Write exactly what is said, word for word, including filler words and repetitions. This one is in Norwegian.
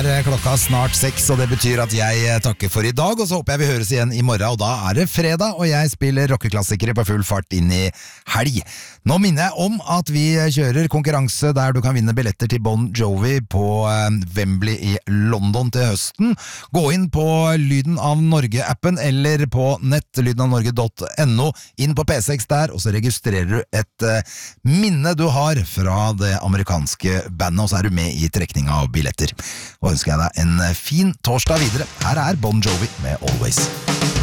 er klokka snart seks, og det betyr at jeg takker for i dag, og så håper jeg vi høres igjen i morgen, og da er det fredag, og jeg spiller rockeklassikere på full fart inn i helg. Nå minner jeg om at vi kjører konkurranse der du kan vinne billetter til Bon Jovi på Wembley i London til høsten. Gå inn på Lyden av Norge-appen, eller på nett, lyden av norge punktum no, inn på P seks der, og så registrerer du et uh, minne du har fra det amerikanske bandet, og så er du med i trekning av billetter. Og ønsker jeg deg en fin torsdag videre. Her er Bon Jovi med Always.